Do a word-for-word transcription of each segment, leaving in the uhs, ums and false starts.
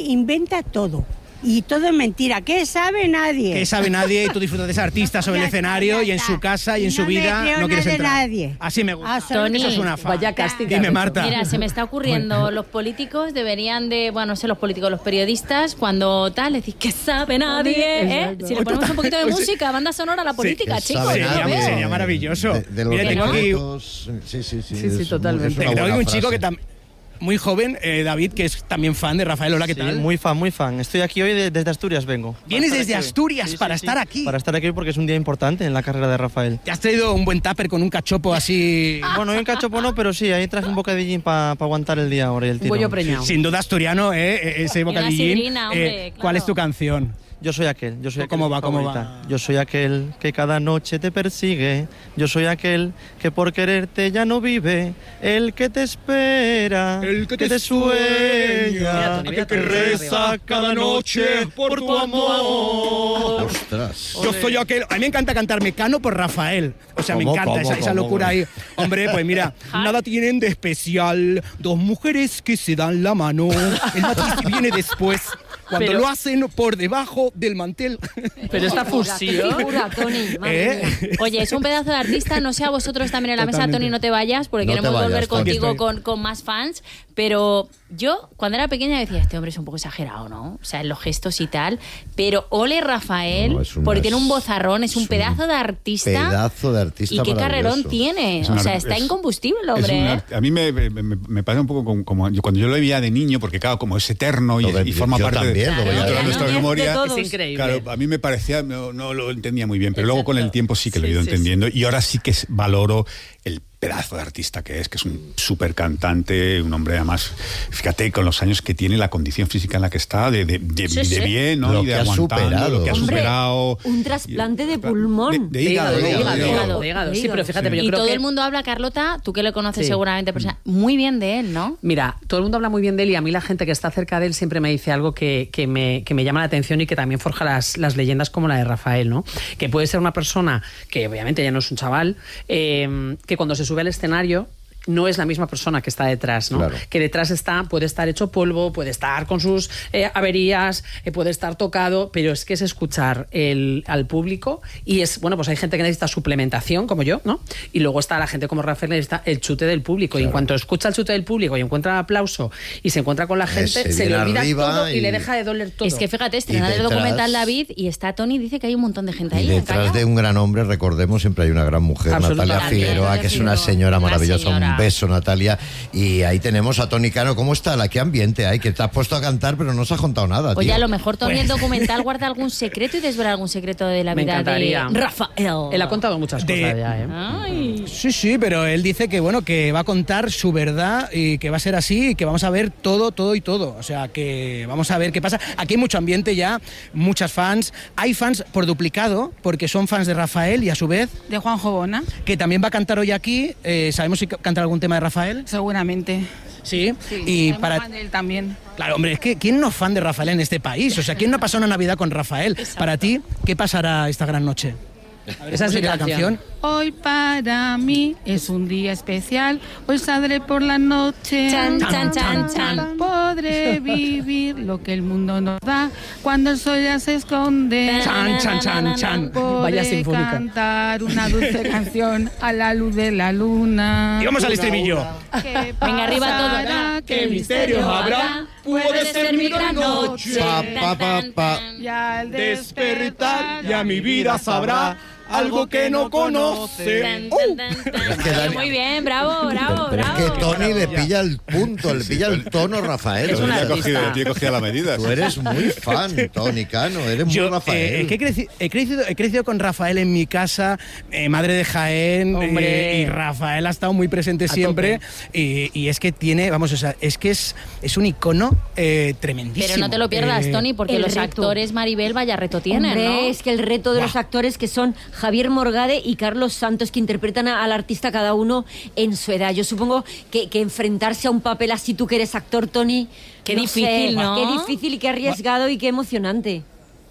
inventa todo. Y todo es mentira. ¿Qué sabe nadie? ¿Qué sabe nadie? Y tú disfrutas de ese artista sobre el escenario y en su casa y en su vida no quieres entrar. Nadie. Así me gusta. Tony, eso es una fan. Vaya casting. Dime, Marta. Mira, se me está ocurriendo, los políticos deberían de, bueno, no sé, los políticos, los periodistas, cuando tal, decís que sabe nadie, ¿eh? Si le ponemos un poquito de música, banda sonora a la política, sí, chicos. Sería, ¿no? sería maravilloso. De, de los Mira, tengo aquí... retos, sí, sí, sí. Sí, sí, es, totalmente. es una Tengo aquí un buena chico frase. que también... Muy joven, eh, David, que es también fan de Rafael. Hola, ¿qué Sí, tal? muy fan, muy fan. Estoy aquí hoy de- desde Asturias, vengo. Vienes Para desde estar aquí hoy. Asturias Sí, sí, para sí. estar aquí. Para estar aquí porque es un día importante en la carrera de Rafael. ¿Te has traído un buen tupper con un cachopo así? Bueno, hoy un cachopo no, pero sí, ahí traje un bocadillín para pa aguantar el día ahora y el tiro. Bollo preñado. Sin duda asturiano, ¿eh? Ese una bocadillín. sidrina, hombre, Eh, ¿Cuál claro. es tu canción? Yo soy aquel, yo soy aquel. ¿Cómo va, mi cómo favorita. va? Yo soy aquel que cada noche te persigue. Yo soy aquel que por quererte ya no vive. El que te espera, El que te sueña, Mira, Tony, mira, el que Tony, reza arriba. cada noche por tu amor. Ostras. Yo soy aquel. A mí me encanta cantar Mecano por Rafael. O sea, me ¿Cómo, encanta cómo, esa, esa cómo, locura cómo? ahí. Hombre, pues mira, nada tienen de especial. Dos mujeres que se dan la mano. El matiz viene después. Cuando Pero- lo hacen por debajo del mantel. Pero esta Qué fusión... figura, Tony, madre ¿Eh? mía. Oye, es un pedazo de artista, no sé a vosotros también en la mesa, Totalmente. Tony, no te vayas, porque No te queremos vayas, volver Tony. contigo Aquí estoy. con, con más fans, pero yo, cuando era pequeña, decía, este hombre es un poco exagerado, ¿no? O sea, en los gestos y tal, pero ole Rafael, No, es una- porque tiene un vozarrón, es un es un pedazo de artista. Pedazo de artista Y qué carrerón maravilloso. tiene, Es o una- sea, está es- incombustible el Es hombre, un ¿eh? arte- a mí me, me, me- me parece un poco como, como yo, cuando yo lo veía de niño, porque claro, como es eterno y, Lo de- y forma yo parte también, lo de, veía de de toda niño. nuestra De memoria. todos. Es increíble. Claro, a mí me parecía, no, no lo entendía muy bien, pero luego con el Exacto. tiempo sí que lo he Sí, ido sí, entendiendo y ahora sí que es- valoro el pedazo de artista que es, que es un súper cantante, un hombre además, fíjate, con los años que tiene, la condición física en la que está, de, de, de, Sí, de sí. bien, ¿no? Lo y de que ha aguantando, superado. lo que ha Hombre, superado. un trasplante de Y- pulmón. De, de hígado, de de hígado, hígado, de de hígado, hígado. de hígado. Sí, Hígado. pero fíjate, pero yo Y creo todo que... el mundo habla, Carlota, tú que le conoces Sí. seguramente, persona- muy bien de él, ¿no? Mira, todo el mundo habla muy bien de él y a mí la gente que está cerca de él siempre me dice algo que, que, me, que me llama la atención y que también forja las, las leyendas como la de Rafael, ¿no? Que puede ser una persona que obviamente ya no es un chaval, eh, que cuando se sube al escenario no es la misma persona que está detrás, ¿no? Claro. Que detrás está, puede estar hecho polvo, puede estar con sus eh, averías, eh, puede estar tocado, pero es que es escuchar el, al público y es, bueno, pues hay gente que necesita suplementación, como yo, ¿no? Y luego está la gente como Rafael, necesita el chute del público. Y en cuanto escucha el chute del público y encuentra el aplauso y se encuentra con la gente, se se, le viene olvida arriba todo y... y- le deja de doler todo. Es que fíjate, estrenar el detrás- documental David y está Tony, dice que hay un montón de gente Y ahí. detrás callao. de un gran hombre, recordemos, siempre hay una gran mujer, Absolutamente. Natalia Figueroa, Natalia que es una Figueroa, señora una maravillosa. señora. Un beso, Natalia. Y ahí tenemos a Tony Cano. ¿Cómo está? ¿La qué ambiente hay? Que te has puesto a cantar, pero no se ha contado nada, Oye, tío. a lo mejor Tony el documental guarda algún secreto y desvela algún secreto de la Me vida encantaría. de Rafael. Él ha contado muchas De- cosas ya, ¿eh? Ay. Sí, sí, pero él dice que bueno, que va a contar su verdad y que va a ser así y que vamos a ver todo, todo y todo. O sea, que vamos a ver qué pasa. Aquí hay mucho ambiente ya, muchas fans. Hay fans por duplicado, porque son fans de Rafael y a su vez, De Juanjo Bona, que también va a cantar hoy aquí. Eh, ¿Sabemos si canta algún tema de Rafael? seguramente. Sí. Sí, y soy para muy fan de él también. Claro, hombre, es que ¿quién no es fan de Rafael en este país? O sea, ¿quién no ha pasado una Navidad con Rafael? Para ti, ¿qué pasará esta gran noche? A ver, Esa es ¿cómo mi sería la canción. canción? Hoy para mí es un día especial. Hoy saldré por la noche. Chan, chan, chan, chan. Podré vivir lo que el mundo nos da cuando el sol ya se esconde. Chan, chan, chan, chan. Vaya Podré sinfónica. cantar una dulce canción a la luz de la luna. Y vamos al estribillo. ¿Qué Venga, arriba todo. pasará? ¿Qué misterios habrá? Puede ser mi gran noche. Pa, pa, pa, pa. Y al Despertar ya mi vida sabrá algo que no conoce. Tan, tan, tan, tan. Es que Dani- Muy bien, bravo, bravo, Pero es bravo. que Tony le pilla el punto, le pilla el tono, Rafael. Es O un sea, He artista. cogido, el tío cogía la medida. Tú eres muy fan, Tony Cano, eres muy Yo Rafael. eh, es que he, creci- he crecido, he crecido con Rafael en mi casa, eh, madre de Jaén, Hombre. eh, y Rafael ha estado muy presente siempre. Y, y es que tiene, vamos, o sea, es que es, es un icono eh, tremendísimo. Pero no te lo pierdas, Eh, Tony, porque el los reto. actores, Maribel, vaya reto tienen, Hombre, ¿no? es que el reto de los actores que son Javier Morgade y Carlos Santos, que interpretan a- al artista cada uno en su edad. Yo supongo que, que enfrentarse a un papel así, tú que eres actor, Tony... Qué no difícil, sé, ¿no? Qué difícil y qué arriesgado y qué emocionante.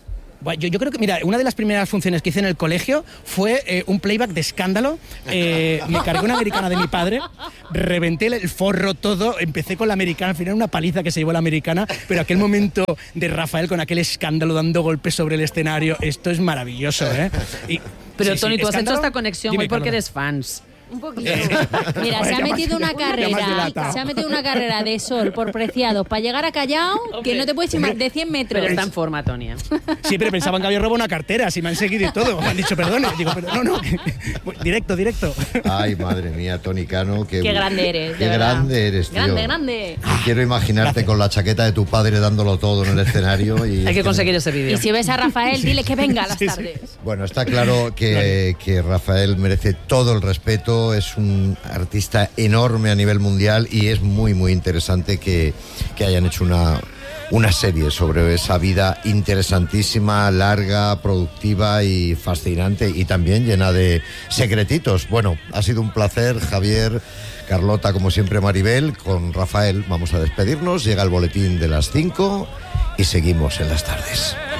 Bueno, yo, yo creo que, mira, una de las primeras funciones que hice en el colegio fue eh, un playback de Escándalo. Eh, me cargué una americana de mi padre, reventé el forro todo, empecé con la americana, al final una paliza que se llevó la americana, pero aquel momento de Rafael con aquel escándalo dando golpes sobre el escenario, esto es maravilloso, ¿eh? Y, Pero sí, Tony, sí, tú has hecho ¿Escándalo? esta conexión Dime, hoy porque Carlota. eres fans. Un poquito. Mira, se ha metido una carrera, se ha metido una carrera de Sol por Preciados para llegar a Callao que no te puedes ir más de cien metros. Pero está en forma, Tony. ¿eh? Siempre pensaban que había robado una cartera, si me han seguido y todo. Me han dicho, perdone. Digo, pero no, no. Directo, directo. Ay, madre mía, Tony Cano. Qué, Qué grande eres, de Qué verdad. grande eres, tío. Grande, grande. Y quiero imaginarte con la chaqueta de tu padre dándolo todo en el escenario. Y Hay que conseguir ese vídeo. Y si ves a Rafael, dile que venga a las Sí, sí. tardes. Bueno, está claro que, que Rafael merece todo el respeto, es un artista enorme a nivel mundial y es muy, muy interesante que, que hayan hecho una, una serie sobre esa vida interesantísima, larga, productiva y fascinante y también llena de secretitos. Bueno, ha sido un placer, Javier, Carlota, como siempre, Maribel. Con Rafael vamos a despedirnos, llega el boletín de las cinco y seguimos en las tardes.